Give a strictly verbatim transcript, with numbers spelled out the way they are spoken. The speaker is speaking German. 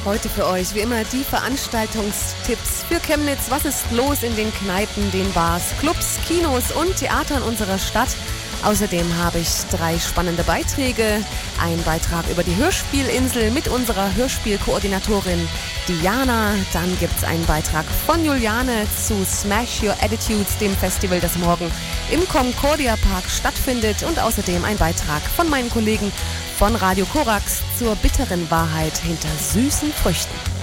Heute für euch wie immer die Veranstaltungstipps für Chemnitz. Was ist los in den Kneipen, den Bars, Clubs, Kinos und Theatern unserer Stadt? Außerdem habe ich drei spannende Beiträge. Ein Beitrag über die Hörspielinsel mit unserer Hörspielkoordinatorin Diana. Dann gibt es einen Beitrag von Juliane zu Smash Your Attitudes, dem Festival, das morgen im Concordia Park stattfindet. Und außerdem ein Beitrag von meinen Kollegen von Radio Korax zur bitteren Wahrheit hinter süßen Früchten.